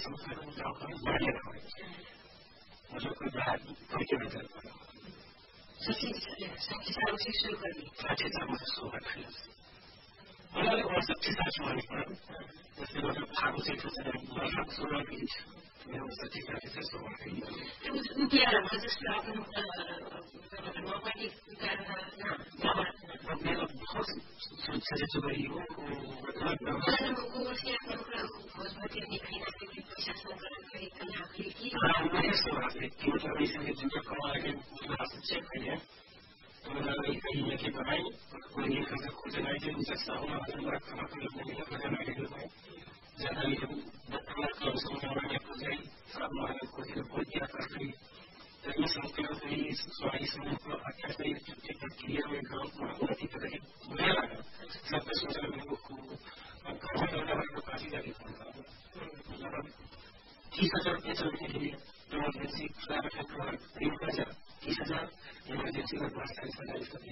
संस्कार बढ़िया हो मतलब कोई बाहर कोई के नजर पड़ा साठी साल से शुरू कर दी 60 साल से शुरू कर दी उन्होंने और 70 साल शुरू कर उसके बाद भागो से भाग शुरू कर दी मैं 70 साल से शुरू कर दी उनके अलावा जिससे आपने मौका की करना मेरा बहुत सुरक्षा से सुबह हो मतलब को उसके अंदर बहुत ही दिखाई देती है प्रशासन का कहीं कहीं की मैंने सुना है कि मतलब इसमें जो कमाल के लास्ट चेक किया तो मैंने कहीं लेके बनाई कोई ये कर कुछ नहीं जो जैसा होना हमारा खाना तो नहीं है खाना नहीं है ज्यादा ये बच्चा कम से कम हमारे को जाए सब हमारे को क्या कर रही तो ये संकेत है इस स्वास्थ्य समूह को अच्छा से चुटकी प्रक्रिया में काम करने की तरह मेरा सब कुछ सोचने में को खाना वाला को काफी जाके 30,000 रुपये चलने के लिए emergency private health card 30,000 30,000 emergency का 40,000